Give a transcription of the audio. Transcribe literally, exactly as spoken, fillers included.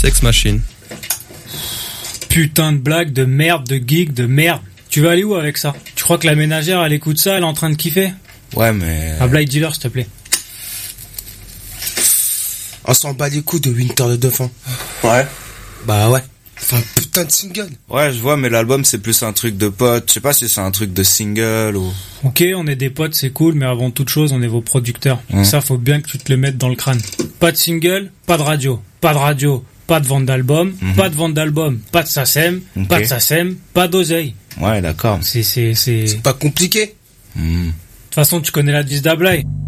Sex Machine. Putain de blague, de merde, de geek, de merde. Tu vas aller où avec ça? Tu crois que la ménagère, elle écoute ça, elle est en train de kiffer? Ouais, mais... Un Blind Dealer, s'il te plaît. On s'en bat les coups de Winter de Dauphin. Ouais. Bah ouais. Enfin, putain de single. Ouais, je vois, mais l'album, c'est plus un truc de pote. Je sais pas si c'est un truc de single ou... Ok, on est des potes, c'est cool, mais avant toute chose, on est vos producteurs. Mmh. Ça, faut bien que tu te le mettes dans le crâne. Pas de single, pas de radio. Pas de radio, pas de vente d'album. Mmh. Pas de vente d'album, pas de S A C E M. Okay. Pas de S A C E M, pas d'oseille. Ouais, d'accord. C'est, c'est, c'est... C'est pas compliqué. Mmh. De toute façon, tu connais la devise d'Ablaye.